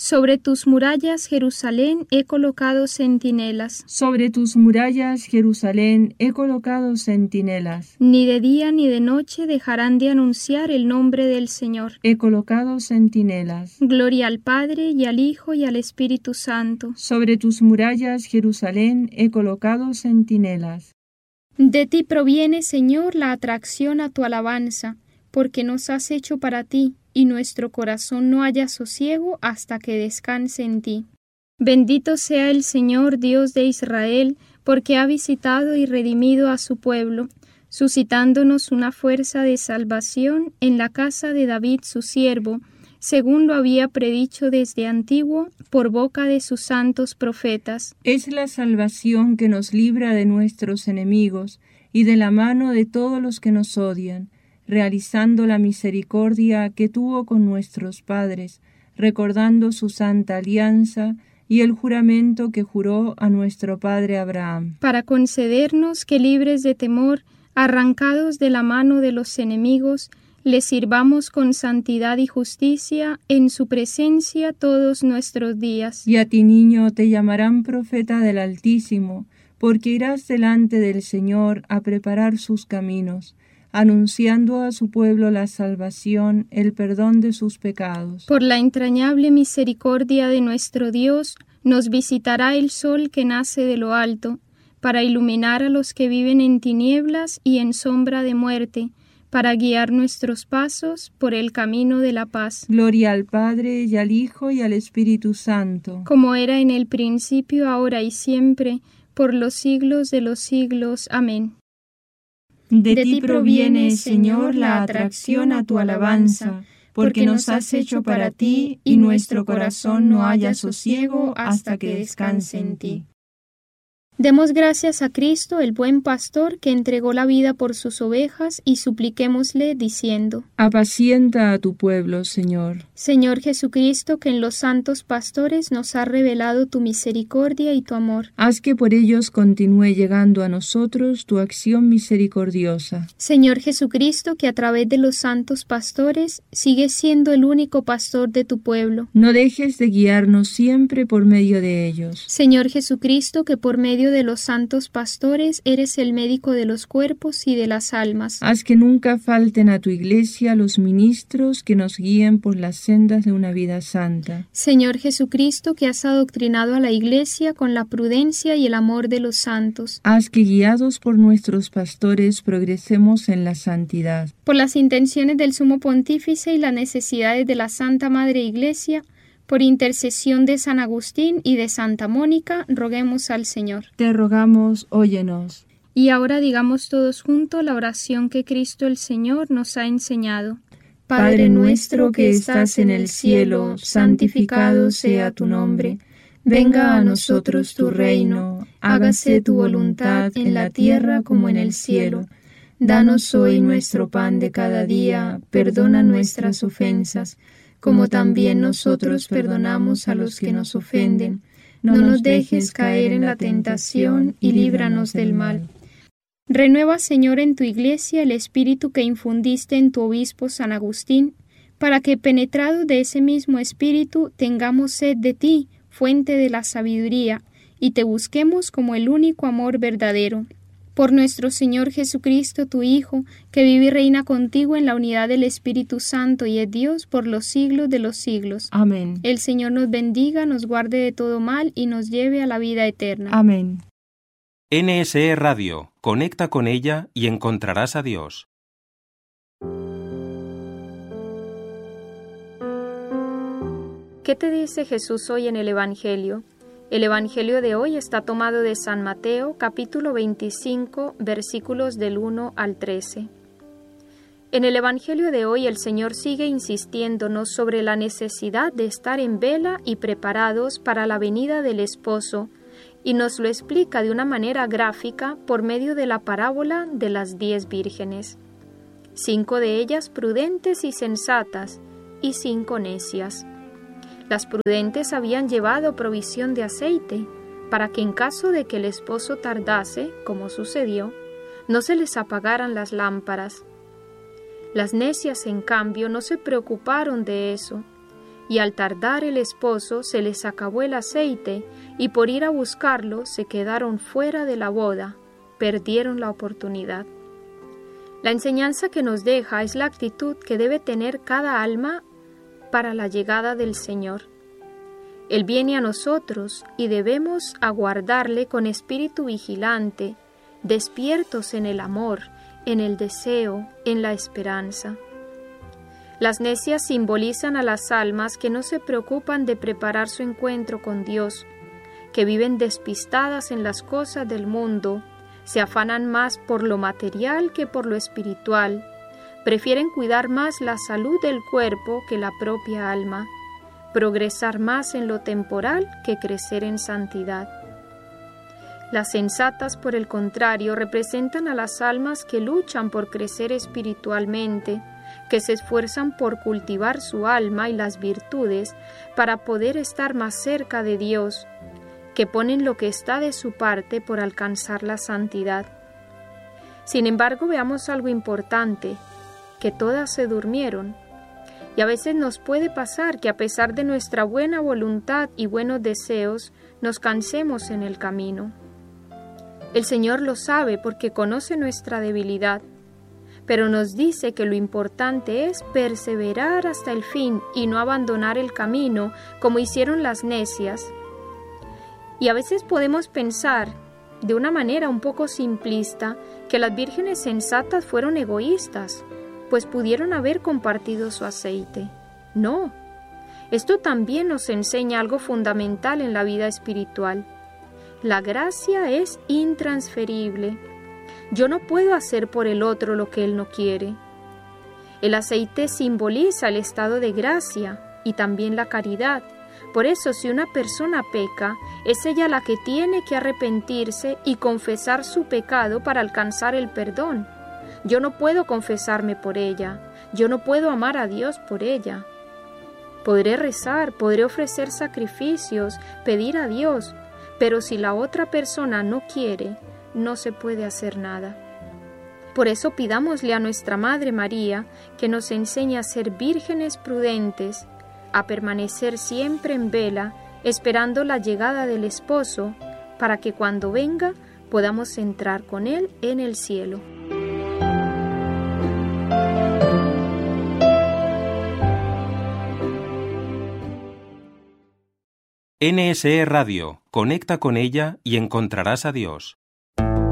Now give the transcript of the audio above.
Sobre tus murallas, Jerusalén, he colocado centinelas. Sobre tus murallas, Jerusalén, he colocado centinelas. Ni de día ni de noche dejarán de anunciar el nombre del Señor. He colocado centinelas. Gloria al Padre, y al Hijo, y al Espíritu Santo. Sobre tus murallas, Jerusalén, he colocado centinelas. De ti proviene, Señor, la atracción a tu alabanza, porque nos has hecho para ti, y nuestro corazón no halla sosiego hasta que descanse en ti. Bendito sea el Señor, Dios de Israel, porque ha visitado y redimido a su pueblo, suscitándonos una fuerza de salvación en la casa de David su siervo, según lo había predicho desde antiguo por boca de sus santos profetas. Es la salvación que nos libra de nuestros enemigos y de la mano de todos los que nos odian, realizando la misericordia que tuvo con nuestros padres, recordando su santa alianza y el juramento que juró a nuestro padre Abraham, para concedernos que, libres de temor, arrancados de la mano de los enemigos, le sirvamos con santidad y justicia en su presencia todos nuestros días. Y a ti, niño, te llamarán profeta del Altísimo, porque irás delante del Señor a preparar sus caminos, anunciando a su pueblo la salvación, el perdón de sus pecados. Por la entrañable misericordia de nuestro Dios, nos visitará el sol que nace de lo alto, para iluminar a los que viven en tinieblas y en sombra de muerte, para guiar nuestros pasos por el camino de la paz. Gloria al Padre, y al Hijo, y al Espíritu Santo. Como era en el principio, ahora y siempre, por los siglos de los siglos. Amén. De ti proviene, Señor, la atracción a tu alabanza, porque nos has hecho para ti, y nuestro corazón no halla sosiego hasta que descanse en ti. Demos gracias a Cristo, el buen pastor, que entregó la vida por sus ovejas, y supliquémosle diciendo: Apacienta a tu pueblo, Señor. Señor Jesucristo, que en los santos pastores nos has revelado tu misericordia y tu amor. Haz que por ellos continúe llegando a nosotros tu acción misericordiosa. Señor Jesucristo, que a través de los santos pastores sigues siendo el único pastor de tu pueblo. No dejes de guiarnos siempre por medio de ellos. Señor Jesucristo, que por medio de los santos pastores eres el médico de los cuerpos y de las almas. Haz que nunca falten a tu iglesia los ministros que nos guíen por las sendas de una vida santa. Señor Jesucristo, que has adoctrinado a la iglesia con la prudencia y el amor de los santos. Haz que, guiados por nuestros pastores, progresemos en la santidad. Por las intenciones del Sumo Pontífice y las necesidades de la Santa Madre Iglesia, por intercesión de San Agustín y de Santa Mónica, roguemos al Señor. Te rogamos, óyenos. Y ahora digamos todos juntos la oración que Cristo el Señor nos ha enseñado. Padre nuestro que estás en el cielo, santificado sea tu nombre. Venga a nosotros tu reino, hágase tu voluntad en la tierra como en el cielo. Danos hoy nuestro pan de cada día, perdona nuestras ofensas, como también nosotros perdonamos a los que nos ofenden. No nos dejes caer en la tentación y líbranos del mal. Renueva, Señor, en tu iglesia el espíritu que infundiste en tu obispo San Agustín, para que, penetrados de ese mismo espíritu, tengamos sed de ti, fuente de la sabiduría, y te busquemos como el único amor verdadero. Por nuestro Señor Jesucristo, tu Hijo, que vive y reina contigo en la unidad del Espíritu Santo y es Dios por los siglos de los siglos. Amén. El Señor nos bendiga, nos guarde de todo mal y nos lleve a la vida eterna. Amén. NSE Radio. Conecta con ella y encontrarás a Dios. ¿Qué te dice Jesús hoy en el Evangelio? El Evangelio de hoy está tomado de San Mateo, capítulo 25, versículos del 1 al 13. En el Evangelio de hoy el Señor sigue insistiéndonos sobre la necesidad de estar en vela y preparados para la venida del esposo, y nos lo explica de una manera gráfica por medio de la parábola de las 10 vírgenes. 5 de ellas prudentes y sensatas, y 5 necias. Las prudentes habían llevado provisión de aceite, para que en caso de que el esposo tardase, como sucedió, no se les apagaran las lámparas. Las necias, en cambio, no se preocuparon de eso, y al tardar el esposo se les acabó el aceite, y por ir a buscarlo se quedaron fuera de la boda, perdieron la oportunidad. La enseñanza que nos deja es la actitud que debe tener cada alma para la llegada del Señor. Él viene a nosotros y debemos aguardarle con espíritu vigilante, despiertos en el amor, en el deseo, en la esperanza. Las necias simbolizan a las almas que no se preocupan de preparar su encuentro con Dios, que viven despistadas en las cosas del mundo, se afanan más por lo material que por lo espiritual, prefieren cuidar más la salud del cuerpo que la propia alma, progresar más en lo temporal que crecer en santidad. Las sensatas, por el contrario, representan a las almas que luchan por crecer espiritualmente, que se esfuerzan por cultivar su alma y las virtudes para poder estar más cerca de Dios, que ponen lo que está de su parte por alcanzar la santidad. Sin embargo, veamos algo importante, que todas se durmieron. Y a veces nos puede pasar que a pesar de nuestra buena voluntad y buenos deseos, nos cansemos en el camino. El Señor lo sabe porque conoce nuestra debilidad, pero nos dice que lo importante es perseverar hasta el fin y no abandonar el camino como hicieron las necias. Y a veces podemos pensar, de una manera un poco simplista, que las vírgenes sensatas fueron egoístas, pues pudieron haber compartido su aceite. No, esto también nos enseña algo fundamental en la vida espiritual. La gracia es intransferible. Yo no puedo hacer por el otro lo que él no quiere. El aceite simboliza el estado de gracia y también la caridad. Por eso, si una persona peca, es ella la que tiene que arrepentirse y confesar su pecado para alcanzar el perdón. Yo no puedo confesarme por ella, yo no puedo amar a Dios por ella. Podré rezar, podré ofrecer sacrificios, pedir a Dios, pero si la otra persona no quiere, no se puede hacer nada. Por eso pidámosle a nuestra Madre María que nos enseñe a ser vírgenes prudentes, a permanecer siempre en vela, esperando la llegada del esposo, para que cuando venga podamos entrar con él en el cielo. NSE Radio, conecta con ella y encontrarás a Dios.